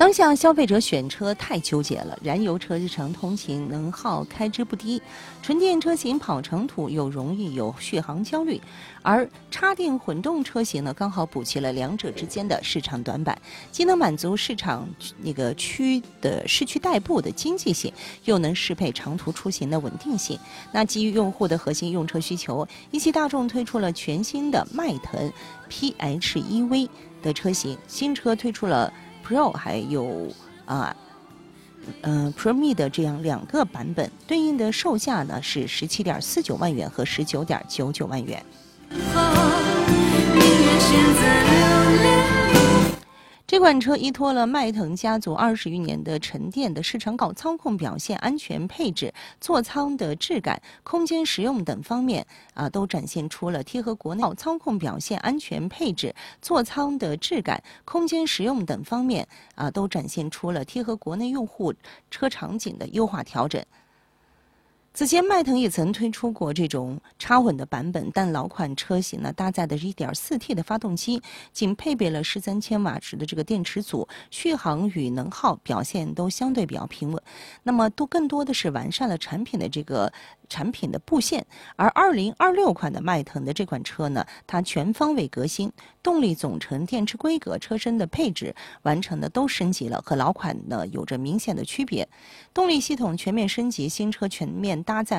当下消费者选车太纠结了，燃油车日常通勤能耗开支不低，纯电车型跑长途又容易有续航焦虑，而插电混动车型呢，刚好补齐了两者之间的市场短板，既能满足市场市区代步的经济性，又能适配长途出行的稳定性。那基于用户的核心用车需求，一汽大众推出了全新的迈腾 PHEV 的车型，新车推出了 Pro 还有Pro 的这样两个版本，对应的售价呢是17.49万元和19.99万元。这款车依托了迈腾家族20余年的沉淀的市场操控表现、安全配置、座舱的质感、空间实用等方面都展现出了贴合国内操控表现、安全配置、座舱的质感、空间实用等方面都展现出了贴合国内用户车场景的优化调整。此前迈腾也曾推出过这种插混的版本，但老款车型呢搭载的 1.4T 的发动机，仅配备了13千瓦时的这个电池组，续航与能耗表现都相对比较平稳。那么更多的是完善了产品的布线。而2026款的迈腾的这款车呢，它全方位革新，动力总成、电池规格、车身的配置完成的都升级了，和老款呢有着明显的区别。动力系统全面升级，新车全面搭载